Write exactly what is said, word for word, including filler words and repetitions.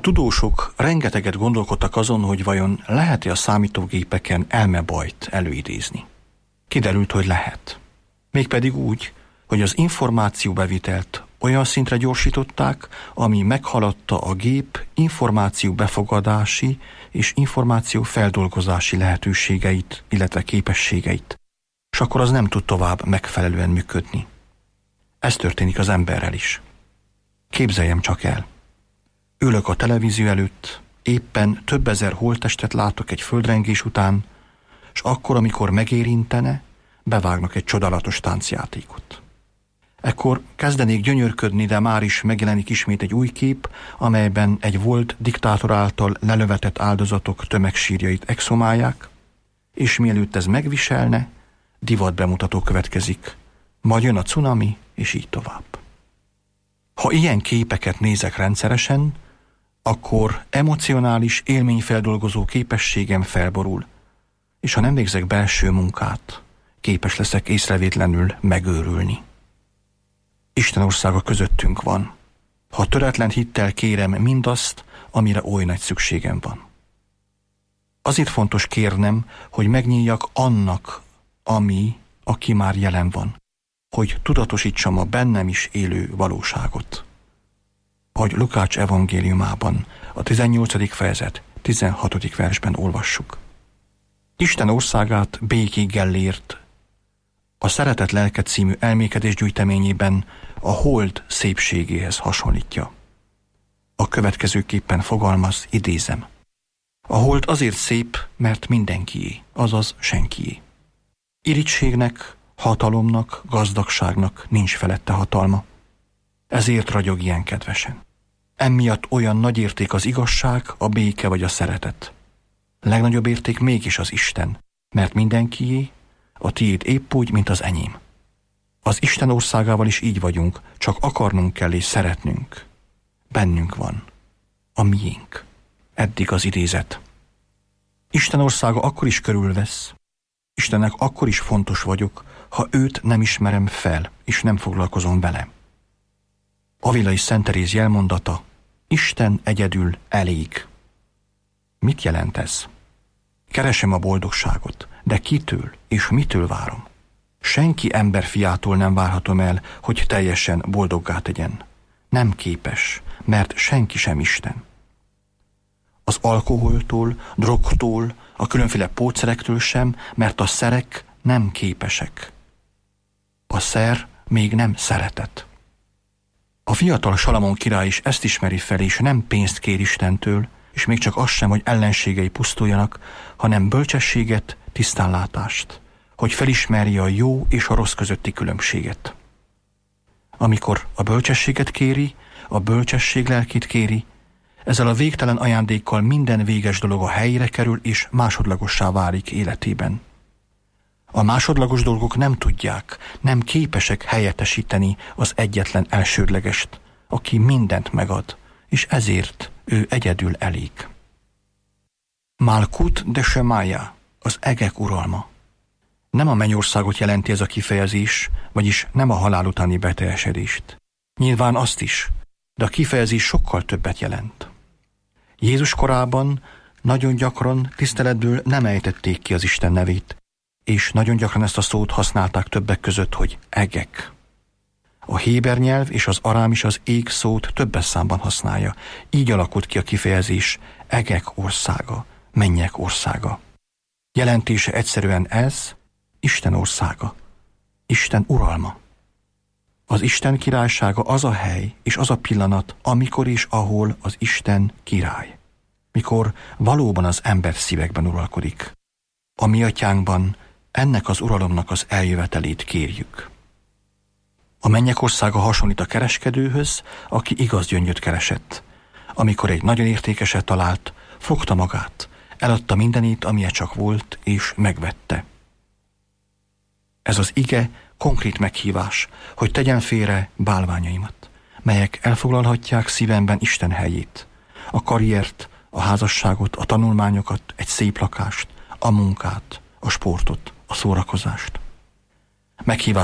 tudósok rengeteget gondolkodtak azon, hogy vajon lehet-e a számítógépeken elmebajt előidézni. Kiderült, hogy lehet. Mégpedig úgy, hogy az információbevitelt olyan szintre gyorsították, ami meghaladta a gép információ befogadási és információ feldolgozási lehetőségeit, illetve képességeit, és akkor az nem tud tovább megfelelően működni. Ez történik az emberrel is. Képzeljem csak el. Ülök a televízió előtt, éppen több ezer holttestet látok egy földrengés után, és akkor, amikor megérintene, bevágnak egy csodálatos táncjátékot. Ekkor kezdenék gyönyörködni, de már is megjelenik ismét egy új kép, amelyben egy volt diktátor által lelövetett áldozatok tömegsírjait exhumálják, és mielőtt ez megviselne, divatbemutató következik. Majd jön a cunami, és így tovább. Ha ilyen képeket nézek rendszeresen, akkor emocionális élményfeldolgozó képességem felborul, és ha nem végzek belső munkát, képes leszek észrevétlenül megőrülni. Isten országa közöttünk van. Ha töretlen hittel kérem mindazt, amire oly nagy szükségem van. Azért fontos kérnem, hogy megnyíljak annak, ami, aki már jelen van, hogy tudatosítsam a bennem is élő valóságot. Ahogy Lukács evangéliumában, a tizennyolcadik fejezet tizenhatodik versben olvassuk. Isten országát békig Gellért, a Szeretet lelke című elmékedésgyűjteményében a hold szépségéhez hasonlítja. A következőképpen fogalmaz, idézem. A hold azért szép, mert mindenkié, azaz senkié. Irítségnek, hatalomnak, gazdagságnak nincs felette hatalma. Ezért ragyog ilyen kedvesen. Emiatt olyan nagy érték az igazság, a béke vagy a szeretet. Legnagyobb érték mégis az Isten, mert mindenkié, a tiéd épp úgy, mint az enyém. Az Isten országával is így vagyunk, csak akarnunk kell és szeretnünk. Bennünk van. A miénk. Eddig az idézet. Isten országa akkor is körülvesz. Istennek akkor is fontos vagyok, ha őt nem ismerem fel, és nem foglalkozom vele. Avilai Szent Teréz jelmondata, Isten egyedül elég. Mit jelent ez? Keresem a boldogságot, de kitől és mitől várom? Senki emberfiától nem várhatom el, hogy teljesen boldoggá tegyen. Nem képes, mert senki sem Isten. Az alkoholtól, drogtól, a különféle pótszerektől sem, mert a szerek nem képesek. A szer még nem szeretet. A fiatal Salamon király is ezt ismeri fel, és nem pénzt kér Istentől, és még csak az sem, hogy ellenségei pusztuljanak, hanem bölcsességet, tisztánlátást, hogy felismerje a jó és a rossz közötti különbséget. Amikor a bölcsességet kéri, a bölcsesség lelkét kéri, ezzel a végtelen ajándékkal minden véges dolog a helyére kerül és másodlagossá válik életében. A másodlagos dolgok nem tudják, nem képesek helyettesíteni az egyetlen elsődlegest, aki mindent megad, és ezért ő egyedül elég. Malkut de Shemaya, az egek uralma. Nem a mennyországot jelenti ez a kifejezés, vagyis nem a halál utáni beteljesedést. Nyilván azt is, de a kifejezés sokkal többet jelent. Jézus korában nagyon gyakran tiszteletből nem ejtették ki az Isten nevét, és nagyon gyakran ezt a szót használták többek között, hogy egek. A héber nyelv és az arám is az ég szót többes számban használja. Így alakult ki a kifejezés egek országa, mennyek országa. Jelentése egyszerűen ez, Isten országa, Isten uralma. Az Isten királysága az a hely és az a pillanat, amikor és ahol az Isten király. Mikor valóban az ember szívekben uralkodik. A mi atyánkban ennek az uralomnak az eljövetelét kérjük. A mennyek országa hasonlít a kereskedőhöz, aki igaz gyöngyöt keresett. Amikor egy nagyon értékeset talált, fogta magát, eladta mindenét, amilyen csak volt, és megvette. Ez az ige konkrét meghívás, hogy tegyen félre bálványaimat, melyek elfoglalhatják szívemben Isten helyét, a karriert, a házasságot, a tanulmányokat, egy szép lakást, a munkát, a sportot, a szórakozást. Meghívás